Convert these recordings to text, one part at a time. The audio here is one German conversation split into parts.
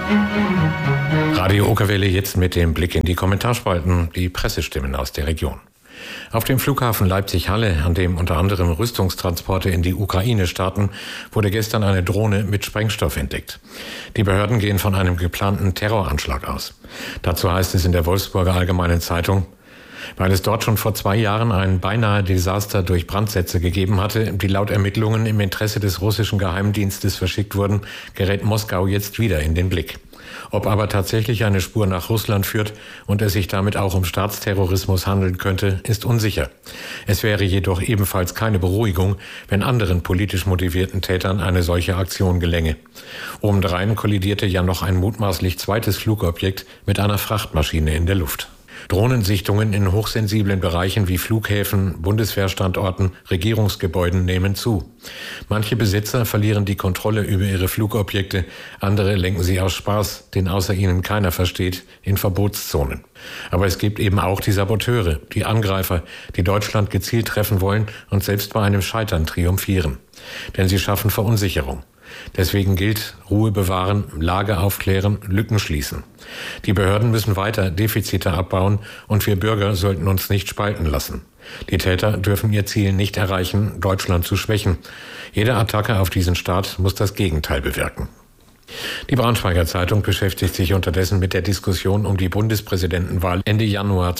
Radio Okerwelle jetzt mit dem Blick in die Kommentarspalten, die Pressestimmen aus der Region. Auf dem Flughafen Leipzig-Halle, an dem unter anderem Rüstungstransporte in die Ukraine starten, wurde gestern eine Drohne mit Sprengstoff entdeckt. Die Behörden gehen von einem geplanten Terroranschlag aus. Dazu heißt es in der Wolfsburger Allgemeinen Zeitung: Weil es dort schon vor 2 Jahren ein beinahe Desaster durch Brandsätze gegeben hatte, die laut Ermittlungen im Interesse des russischen Geheimdienstes verschickt wurden, gerät Moskau jetzt wieder in den Blick. Ob aber tatsächlich eine Spur nach Russland führt und es sich damit auch um Staatsterrorismus handeln könnte, ist unsicher. Es wäre jedoch ebenfalls keine Beruhigung, wenn anderen politisch motivierten Tätern eine solche Aktion gelänge. Obendrein kollidierte ja noch ein mutmaßlich zweites Flugobjekt mit einer Frachtmaschine in der Luft. Drohnensichtungen in hochsensiblen Bereichen wie Flughäfen, Bundeswehrstandorten, Regierungsgebäuden nehmen zu. Manche Besitzer verlieren die Kontrolle über ihre Flugobjekte, andere lenken sie aus Spaß, den außer ihnen keiner versteht, in Verbotszonen. Aber es gibt eben auch die Saboteure, die Angreifer, die Deutschland gezielt treffen wollen und selbst bei einem Scheitern triumphieren. Denn sie schaffen Verunsicherung. Deswegen gilt: Ruhe bewahren, Lage aufklären, Lücken schließen. Die Behörden müssen weiter Defizite abbauen und wir Bürger sollten uns nicht spalten lassen. Die Täter dürfen ihr Ziel nicht erreichen, Deutschland zu schwächen. Jede Attacke auf diesen Staat muss das Gegenteil bewirken. Die Braunschweiger Zeitung beschäftigt sich unterdessen mit der Diskussion um die Bundespräsidentenwahl Ende Januar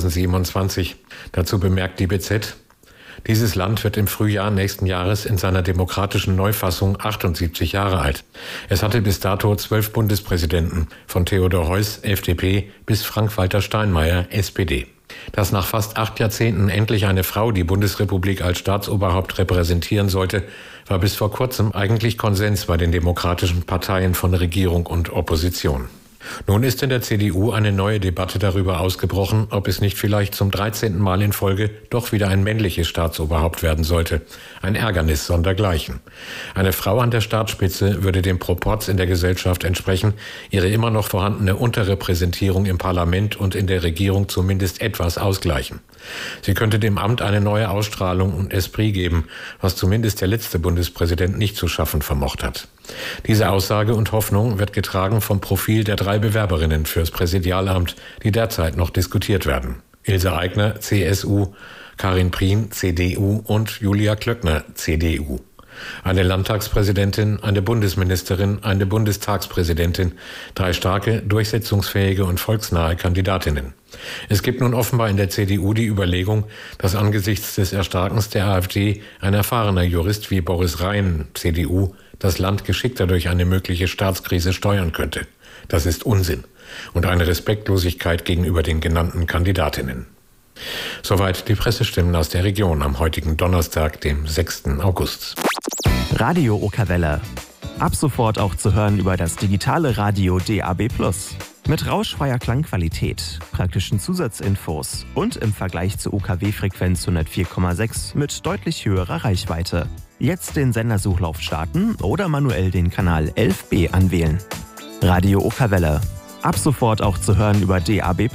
2027. Dazu bemerkt die BZ: Dieses Land wird im Frühjahr nächsten Jahres in seiner demokratischen Neufassung 78 Jahre alt. Es hatte bis dato 12 Bundespräsidenten, von Theodor Heuss, FDP, bis Frank-Walter Steinmeier, SPD. Dass nach fast 8 Jahrzehnten endlich eine Frau die Bundesrepublik als Staatsoberhaupt repräsentieren sollte, war bis vor kurzem eigentlich Konsens bei den demokratischen Parteien von Regierung und Opposition. Nun ist in der CDU eine neue Debatte darüber ausgebrochen, ob es nicht vielleicht zum 13. Mal in Folge doch wieder ein männliches Staatsoberhaupt werden sollte. Ein Ärgernis sondergleichen. Eine Frau an der Staatsspitze würde dem Proporz in der Gesellschaft entsprechen, ihre immer noch vorhandene Unterrepräsentierung im Parlament und in der Regierung zumindest etwas ausgleichen. Sie könnte dem Amt eine neue Ausstrahlung und Esprit geben, was zumindest der letzte Bundespräsident nicht zu schaffen vermocht hat. Diese Aussage und Hoffnung wird getragen vom Profil der 3 Bewerberinnen fürs Präsidialamt, die derzeit noch diskutiert werden. Ilse Aigner, CSU, Karin Prien, CDU und Julia Klöckner, CDU. Eine Landtagspräsidentin, eine Bundesministerin, eine Bundestagspräsidentin, 3 starke, durchsetzungsfähige und volksnahe Kandidatinnen. Es gibt nun offenbar in der CDU die Überlegung, dass angesichts des Erstarkens der AfD ein erfahrener Jurist wie Boris Rhein, CDU, das Land geschickter durch eine mögliche Staatskrise steuern könnte. Das ist Unsinn und eine Respektlosigkeit gegenüber den genannten Kandidatinnen. Soweit die Pressestimmen aus der Region am heutigen Donnerstag, dem 6. August. Radio Okerwelle. Ab sofort auch zu hören über das digitale Radio DAB+. Mit rauschfreier Klangqualität, praktischen Zusatzinfos und im Vergleich zur UKW-Frequenz 104,6 mit deutlich höherer Reichweite. Jetzt den Sendersuchlauf starten oder manuell den Kanal 11b anwählen. Radio Okerwelle. Ab sofort auch zu hören über DAB+.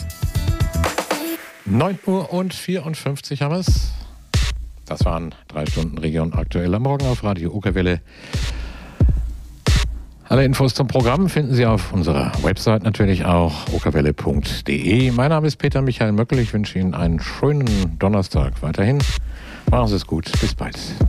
9:54 haben wir es. Das waren 3 Stunden Region aktuell am Morgen auf Radio Okerwelle. Alle Infos zum Programm finden Sie auf unserer Website natürlich auch, okerwelle.de. Mein Name ist Peter Michael Möckel. Ich wünsche Ihnen einen schönen Donnerstag weiterhin. Machen Sie es gut. Bis bald.